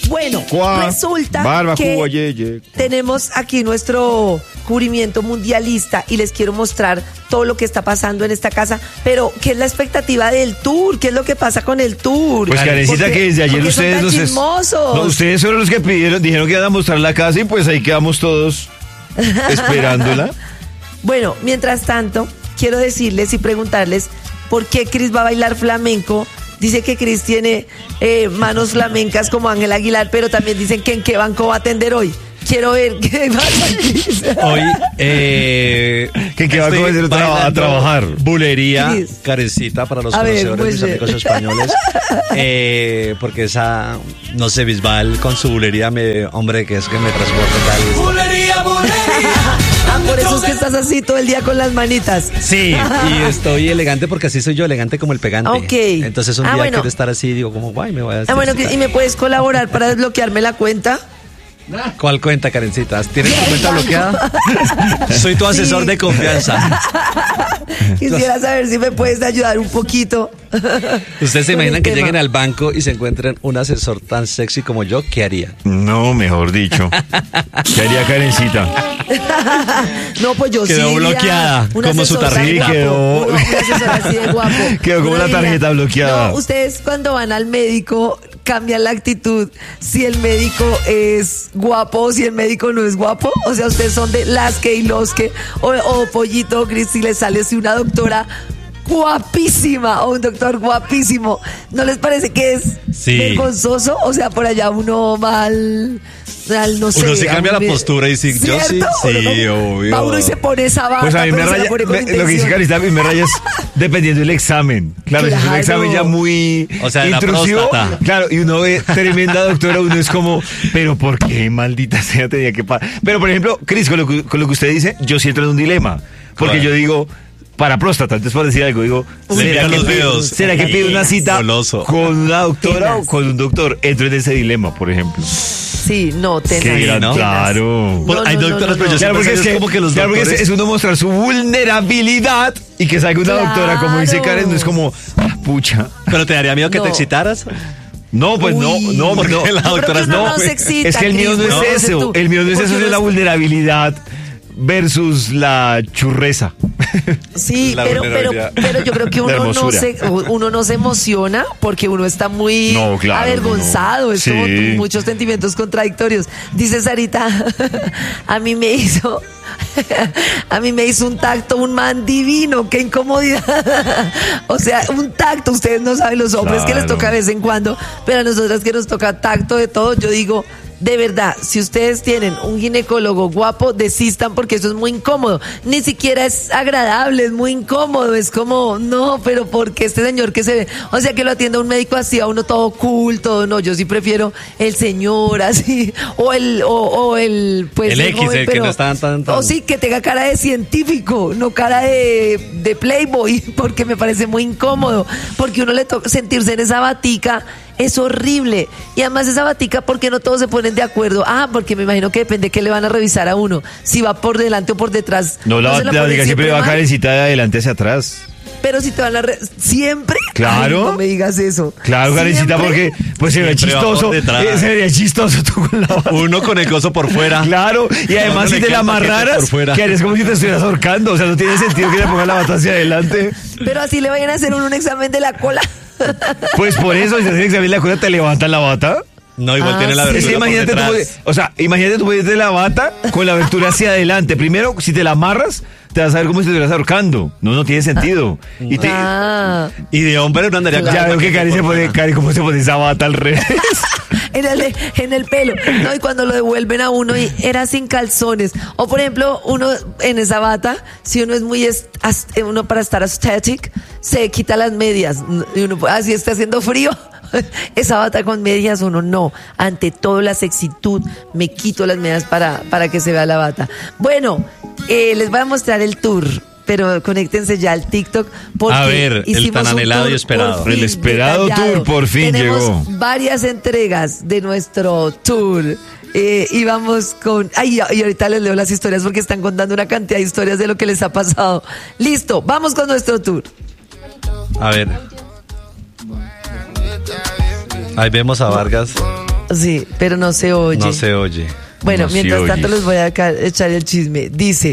Bueno, resulta que tenemos aquí nuestro cubrimiento mundialista y les quiero mostrar todo lo que está pasando en esta casa. Pero, ¿qué es la expectativa del tour? ¿Qué es lo que pasa con el tour? Pues Karencita, que desde ayer ustedes ustedes fueron los que dijeron que iban a mostrar la casa y pues ahí quedamos todos esperándola. Bueno, mientras tanto, quiero decirles y preguntarles por qué Cris va a bailar flamenco. Dice que Cris tiene manos flamencas como Ángel Aguilar, pero también dicen que en qué banco va a atender hoy. Quiero ver qué pasa, Cris. Hoy, que va a trabajar. Bulería, Karencita, para los conocedores, mis amigos españoles. Porque esa, no sé, Bisbal con su bulería, hombre, que es que me transporta tal. Bulería. Por eso es que estás así todo el día con las manitas. Sí, y estoy elegante porque así soy yo, elegante como el pegante. Ok. Entonces un día quiero estar así, digo como, guay, me voy a... ¿Y me puedes colaborar para desbloquearme la cuenta? ¿Cuál cuenta, Karencita? ¿Tienes tu cuenta bloqueada? Soy tu asesor de confianza. Quisiera saber si me puedes ayudar un poquito. ¿Ustedes se imaginan que lleguen al banco y se encuentren un asesor tan sexy como yo? ¿Qué haría? No, mejor dicho. ¿Qué haría Karencita? No, pues yo quedó bloqueada, como su tarjeta. Sí, quedó. Un asesor así de guapo. Quedó como una tarjeta bloqueada. No, ustedes cuando van al médico cambian la actitud si el médico es guapo o si el médico no es guapo. O sea, ustedes son de las que y los que, o Pollito, Cris, si les sale así una doctora guapísima o un doctor guapísimo, ¿no les parece que es vergonzoso? O sea, por allá uno mal, no sé. Uno se cambia la postura y sí, yo sí, obvio. Va uno y se pone esa bata. Pues a mí me raya, lo que dice Karencita, a mí me raya es dependiendo del examen. Claro, si es un examen ya muy intrusivo. Claro, y uno ve tremenda doctora, uno es como, pero ¿por qué maldita sea tenía que parar? Pero por ejemplo, Cris, con lo que usted dice, yo sí entro en un dilema. Porque yo digo, para próstata, entonces por decir algo, digo, ¿será que pido una cita con una doctora o con un doctor? Entro en ese dilema, por ejemplo. Sí, no, ¿no? Claro. Hay doctoras, pero yo siempre es como que los doctores... es uno mostrar su vulnerabilidad y que salga una doctora, como dice Karen, no es como, pucha. ¿Pero te daría miedo que te excitaras? No, pues no, porque la doctora no se excita, es que el mío no es eso. El mío no es eso, es la vulnerabilidad versus la churreza. Sí, pero yo creo que uno no se emociona porque uno está muy avergonzado. Es como muchos sentimientos contradictorios. Dice Sarita, a mí me hizo un tacto un man divino, qué incomodidad. O sea, un tacto, ustedes no saben los hombres que les toca de vez en cuando, pero a nosotras que nos toca tacto de todo, yo digo, de verdad, si ustedes tienen un ginecólogo guapo, desistan porque eso es muy incómodo. Ni siquiera es agradable, es muy incómodo. Es como, no, pero porque este señor que se ve, o sea, que lo atienda un médico así, a uno todo cool, todo, no, yo sí prefiero el señor así, o el pues el X, joven, el pero, que no está tan. O sí, que tenga cara de científico, no cara de playboy, porque me parece muy incómodo, porque uno le toca sentirse en esa batica. Es horrible. Y además esa batica, ¿por qué no todos se ponen de acuerdo? Porque me imagino que depende de qué le van a revisar a uno. Si va por delante o por detrás. No, la batica siempre va Karencita de adelante hacia atrás. Pero si te van a... ¿Siempre? Claro. Ay, no me digas eso. Claro, Karencita, porque pues se ve chistoso. Se vería chistoso tú con la bata. Uno con el coso por fuera. Claro. Y además si te la amarraras, que eres como si te estuvieras ahorcando. O sea, no tiene sentido que le pongas la bata hacia adelante. Pero así le vayan a hacer un examen de la cola. Pues por eso, si te hacen examen de la cola, te levantan la bata. No, igual tiene la abertura por detrás. Imagínate tú ponerte la bata con la abertura hacia adelante. Primero, si te la amarras, te vas a ver como si te estuvieras ahorcando. No tiene sentido. Y de hombre no andaría con... Ya veo que Cari cómo se pone esa bata al revés. en el pelo. No, y cuando lo devuelven a uno y era sin calzones. O por ejemplo, uno en esa bata, si uno es muy uno para estar aesthetic, se quita las medias. Y uno, así está haciendo frío. Esa bata con medias, uno no. Ante todo la sexitud, me quito las medias para que se vea la bata. Bueno, les voy a mostrar el tour, pero conéctense ya al TikTok porque a ver, el tan anhelado y esperado. El esperado detallado. Tour por fin llegó. Varias entregas de nuestro tour. Y vamos con... y ahorita les leo las historias porque están contando una cantidad de historias de lo que les ha pasado. Listo, vamos con nuestro tour. A ver. Ahí vemos a Vargas Sí, pero no se oye. No se oye. Bueno, No, mientras sí tanto oyes. les voy a echar el chisme. Dice,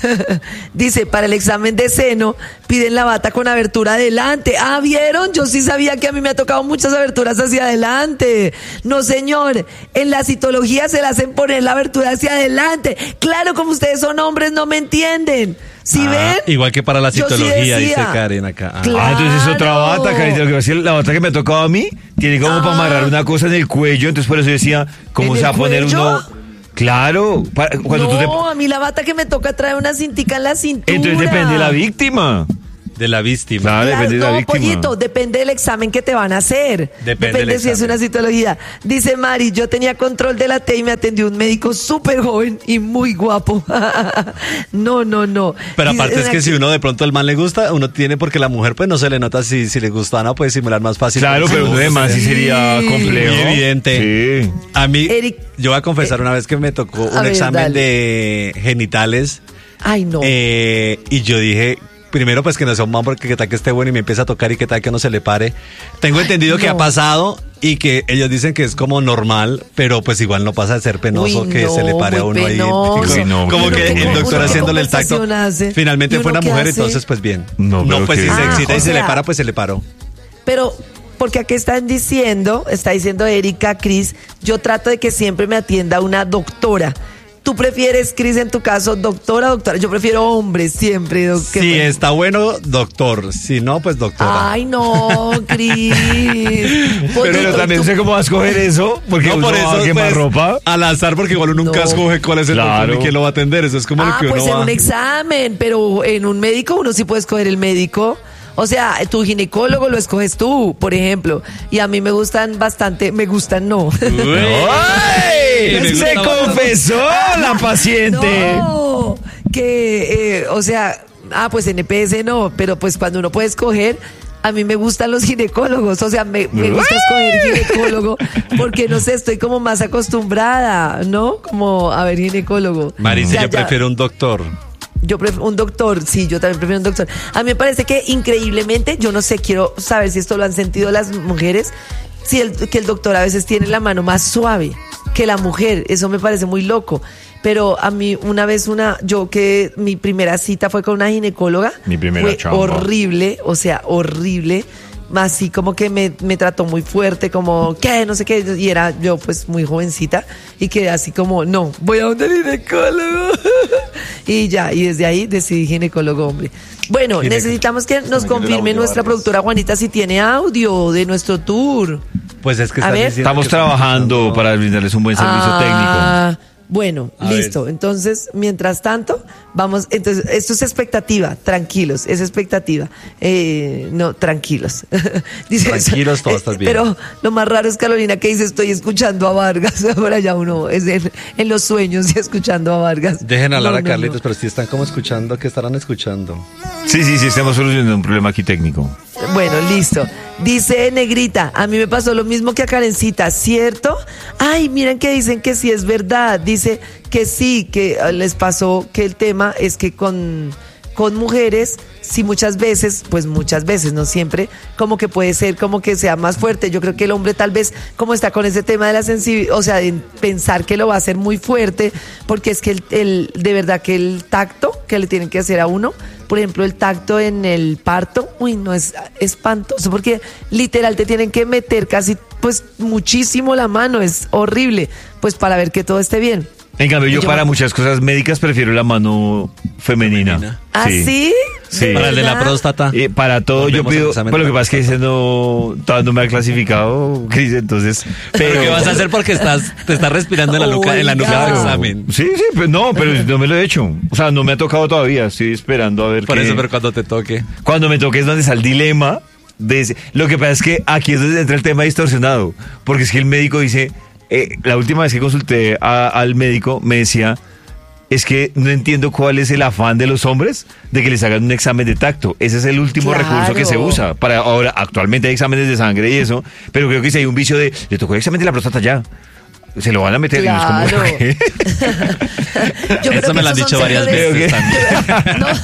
para el examen de seno piden la bata con abertura adelante. Ah, ¿vieron? Yo sí sabía que a mí me ha tocado muchas aberturas hacia adelante. No, señor, en la citología se la hacen poner la abertura hacia adelante. Claro, como ustedes son hombres, no me entienden. ¿Sí ven? Igual que para la Yo sí citología, dice decía. Karen acá. Claro. Entonces es otra bata, Carita. Lo que pasa es que la bata que me ha tocado a mí tiene como para amarrar una cosa en el cuello. Entonces por eso decía, ¿cómo ¿En se va a el poner cuello? uno? Claro. Cuando tú te... A mí la bata que me toca trae una cintica en la cintura. Entonces depende de la víctima. De la víctima. Claro, depende de la víctima. Pollito, depende del examen que te van a hacer. Depende del si es examen. una citología. Dice Mari, yo tenía control de la T y me atendió un médico súper joven y muy guapo. No. Pero Dice, aparte es que si uno de pronto el man le gusta, uno tiene, porque la mujer pues no se le nota si le gusta, no puede simular más fácil. Claro, pero uno de más sí sería complejo. Muy evidente. Sí. A mí, Eric, yo voy a confesar una vez que me tocó un ver, examen dale. de genitales. Ay, no. Y yo dije, primero pues que no sea un man porque qué tal que esté bueno y me empieza a tocar y qué tal que no se le pare. Tengo entendido que no. ha pasado y que ellos dicen que es como normal, pero pues igual no pasa de ser penoso Uy, que no, se le pare a muy uno ahí. penoso. Uy, no, Como uno que qué el doctor uno qué haciéndole el tacto. conversación hace. Finalmente ¿Y fue uno una qué mujer, hace? entonces pues bien. No, pero pues que- si se Ah, excita y o se le sea- para, pues se le paró. Pero, porque aquí está diciendo Erika, Cris, yo trato de que siempre me atienda una doctora. ¿Tú prefieres, Cris, en tu caso, doctora o doctora? Yo prefiero hombre siempre. Si está bueno, doctor. Si no, pues doctora. Ay, no, Cris. Pero también sé cómo vas a escoger eso, porque No, uno por va a eso, quemar pues, ropa. al azar, porque igual uno nunca No. escoge cuál es el Claro. doctor y quién lo va a atender. Eso es como lo que uno pues en va. un examen, pero en un médico uno sí puede escoger el médico. O sea, tu ginecólogo lo escoges tú, por ejemplo. Y a mí me gustan bastante, no. ¡Ay! Me Se gusta confesó la paciente. No, que, pues en EPS no, pero pues cuando uno puede escoger, a mí me gustan los ginecólogos, o sea, me gusta escoger ginecólogo, porque no sé, estoy como más acostumbrada, ¿no? Como a ver ginecólogo. Marisa, Ya, yo prefiero un doctor. Yo prefiero un doctor, sí, yo también prefiero un doctor. A mí me parece que increíblemente, yo no sé, quiero saber si esto lo han sentido las mujeres, que el doctor a veces tiene la mano más suave que la mujer, eso me parece muy loco. Pero a mí una vez mi primera cita fue con una ginecóloga. Mi primera fue chamba. horrible, o sea, horrible. Así como que me trató muy fuerte, como, ¿qué? No sé qué. Y era yo pues muy jovencita y quedé así como, no, voy a donde el ginecólogo. Y desde ahí decidí ginecólogo hombre. Bueno, necesitamos que nos confirme nuestra productora Juanita si tiene audio de nuestro tour. Pues es que A están ver. diciendo Estamos que están trabajando escuchando- para brindarles un buen servicio técnico. Bueno, A listo. ver. Entonces, mientras tanto, vamos. Entonces, esto es expectativa. Tranquilos, es expectativa. No, tranquilos. Dice, Tranquilos, todo está bien. Pero lo más raro es Carolina que dice: estoy escuchando a Vargas. Ahora ya uno es en los sueños y escuchando a Vargas. Dejen hablar No, a no, Carlitos, no. pero si están como escuchando, ¿qué estarán escuchando? Sí, estamos solucionando un problema aquí técnico. Bueno, listo. Dice Negrita, a mí me pasó lo mismo que a Karencita, ¿cierto? Ay, miren que dicen que sí es verdad. Dice que sí, que les pasó que el tema es que con mujeres, sí muchas veces, no siempre, como que puede ser como que sea más fuerte. Yo creo que el hombre tal vez como está con ese tema de la sensibilidad, o sea, de pensar que lo va a hacer muy fuerte, porque es que de verdad que el tacto que le tienen que hacer a uno, por ejemplo, el tacto en el parto, no es espantoso, porque literal te tienen que meter casi, pues muchísimo la mano, es horrible, pues para ver que todo esté bien. En cambio, yo Yo- para muchas cosas médicas prefiero la mano femenina. ¿Ah, sí? Sí. Para el de la ¿Verdad? próstata. Para todo yo Volvemos al pido, examen pues lo de que la pasa es que ese todavía no me ha clasificado, Cris, entonces... ¿Pero qué vas a hacer porque te estás respirando en la nuca del Oiga. examen? Sí, pero no me lo he hecho. O sea, no me ha tocado todavía, estoy esperando a ver Por qué- eso, pero cuando te toque. Cuando me toque es donde está el dilema. Lo que pasa es que aquí es donde entra el tema distorsionado, porque es que el médico dice, la última vez que consulté al médico me decía, es que no entiendo cuál es el afán de los hombres de que les hagan un examen de tacto. Ese es el último Claro. recurso que se usa. Para ahora, actualmente hay exámenes de sangre y eso, pero creo que si hay un vicio de, le tocó el examen de la próstata ya. se lo van a meter. Claro. Y no es como, eso me lo han dicho varias veces también. No.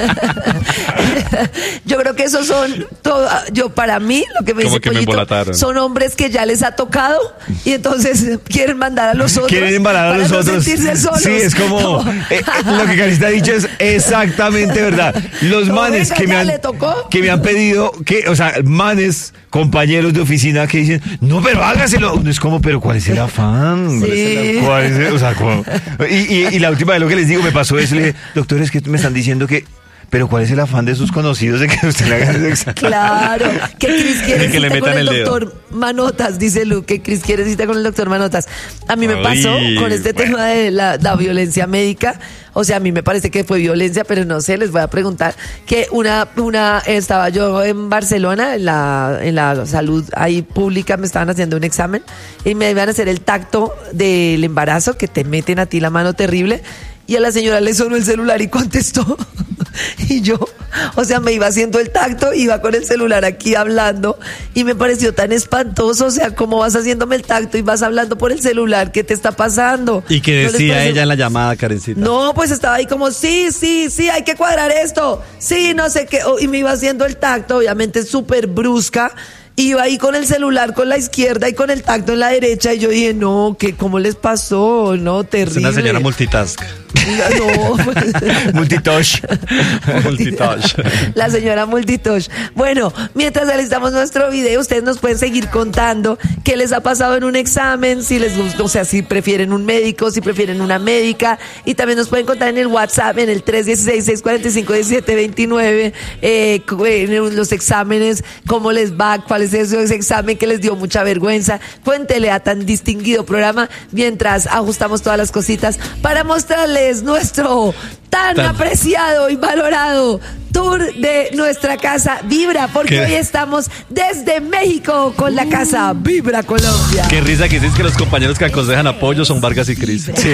Yo creo que esos son para mí, lo que me dice Pollito, son hombres que ya les ha tocado y entonces quieren mandar a los otros. Quieren embalar a los otros. Sentirse solos. Sí, es como lo que Karencita ha dicho es exactamente verdad. Los manes que me han pedido o sea, manes, compañeros de oficina que dicen, no, pero hágaselo. Es como, pero ¿cuál es el afán? Sí. ¿Cuál es el, o sea, y la última vez lo que les digo, me pasó eso, le dije, doctores, que me están diciendo que, pero ¿cuál es el afán de sus conocidos de que usted le haga ese examen? Claro, que Cris quiere que le cita metan con el el doctor Manotas, dice Lu, que Cris quiere cita con el doctor Manotas. A mí me pasó con este tema de la violencia médica. O sea, a mí me parece que fue violencia, pero no sé, les voy a preguntar que estaba yo en Barcelona, en la salud ahí pública, me estaban haciendo un examen y me iban a hacer el tacto del embarazo, que te meten a ti la mano terrible, y a la señora le sonó el celular y contestó. Y yo, o sea, me iba haciendo el tacto, iba con el celular aquí hablando y me pareció tan espantoso. O sea, ¿cómo vas haciéndome el tacto y vas hablando por el celular? ¿Qué te está pasando? ¿Y qué decía ella en la llamada, Karencita? No, pues estaba ahí como, sí, hay que cuadrar esto. Sí, no sé qué. Y me iba haciendo el tacto, obviamente súper brusca. Iba ahí con el celular con la izquierda y con el tacto en la derecha y yo dije, no, ¿cómo les pasó? No, terrible. Es una señora multitask. No. Multitouch. La señora Multitouch. Bueno, mientras alistamos nuestro video, ustedes nos pueden seguir contando qué les ha pasado en un examen, si les gusta, o sea, si prefieren un médico, si prefieren una médica, y también nos pueden contar en el WhatsApp, en el 316-645-1729, en los exámenes, cómo les va, cuál es ese examen que les dio mucha vergüenza. Cuéntele a tan distinguido programa mientras ajustamos todas las cositas para mostrarles nuestro tan apreciado y valorado tour de nuestra casa Vibra, porque hoy estamos desde México con la casa Vibra Colombia. Qué risa que dices que los compañeros que aconsejan apoyo son Vargas y Cris. Sí.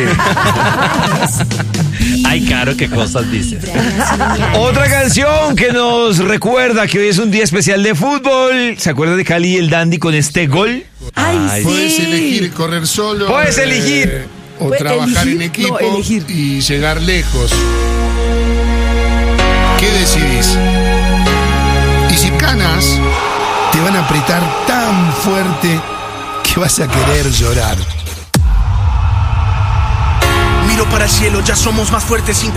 Ay, Caro, qué cosas dices. Otra canción que nos recuerda que hoy es un día especial de fútbol. ¿Se acuerda de Cali y el Dandy con este gol? Ay, sí. Puedes elegir correr solo. Puedes elegir. O trabajar en equipo y llegar lejos. ¿Qué decidís? Y si ganas, te van a apretar tan fuerte que vas a querer llorar. Miro para el cielo, ya somos más fuertes.